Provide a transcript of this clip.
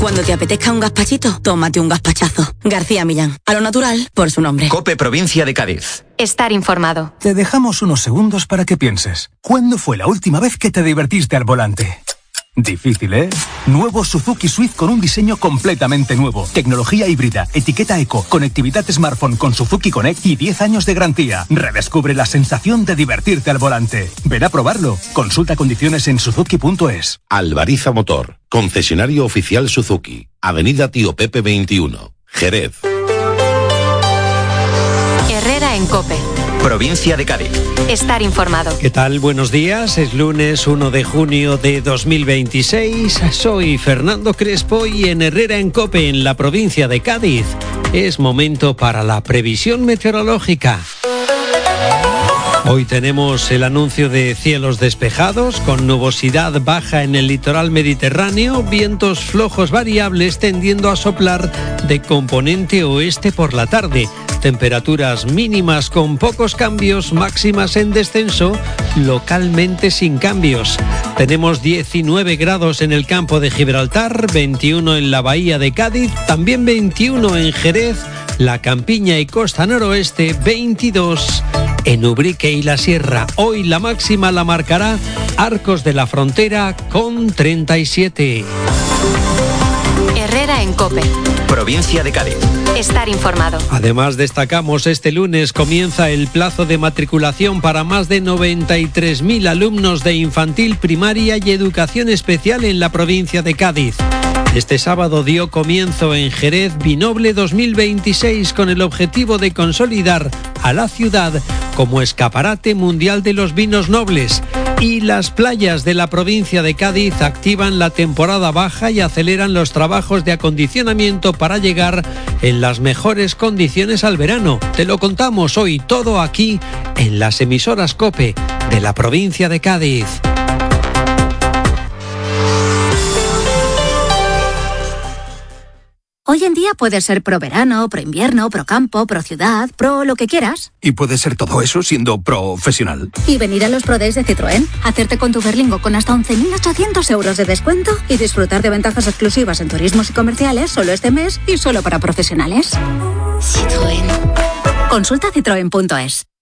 Cuando te apetezca un gazpachito, tómate un gazpachazo. García Millán, a lo natural, por su nombre. COPE Provincia de Cádiz. Estar informado. Te dejamos unos segundos para que pienses. ¿Cuándo fue la última vez que te divertiste al volante? Difícil, ¿eh? Nuevo Suzuki Swift con un diseño completamente nuevo. Tecnología híbrida, etiqueta eco, conectividad smartphone con Suzuki Connect y 10 años de garantía. Redescubre la sensación de divertirte al volante. Ven a probarlo. Consulta condiciones en suzuki.es. Alvariza Motor, concesionario oficial Suzuki. Avenida Tío Pepe 21, Jerez. Herrera en COPE. Provincia de Cádiz. Estar informado. ¿Qué tal? Buenos días. Es lunes 1 de junio de 2026. Soy Fernando Crespo y en Herrera en COPE, en la provincia de Cádiz, es momento para la previsión meteorológica. Hoy tenemos el anuncio de cielos despejados, con nubosidad baja en el litoral mediterráneo, vientos flojos variables tendiendo a soplar de componente oeste por la tarde. Temperaturas mínimas con pocos cambios, máximas en descenso, localmente sin cambios. Tenemos 19 grados en el campo de Gibraltar, 21 en la bahía de Cádiz, también 21 en Jerez, La Campiña y costa noroeste, 22 en Ubrique y la Sierra. Hoy la máxima la marcará Arcos de la Frontera con 37. Herrera en COPE. Provincia de Cádiz. Estar informado. Además, destacamos este lunes comienza el plazo de matriculación para más de 93.000 alumnos de infantil, primaria y educación especial en la provincia de Cádiz. Este sábado dio comienzo en Jerez Vinoble 2026 con el objetivo de consolidar a la ciudad como escaparate mundial de los vinos nobles. Y las playas de la provincia de Cádiz activan la temporada baja y aceleran los trabajos de acondicionamiento para llegar en las mejores condiciones al verano. Te lo contamos hoy todo aquí en las emisoras COPE de la provincia de Cádiz. Hoy en día puedes ser pro verano, pro invierno, pro campo, pro ciudad, pro lo que quieras. Y puedes ser todo eso siendo profesional. Y venir a los Pro Days de Citroën, hacerte con tu Berlingo con hasta 11.800 euros de descuento y disfrutar de ventajas exclusivas en turismos y comerciales solo este mes y solo para profesionales. Citroën. Consulta citroen.es.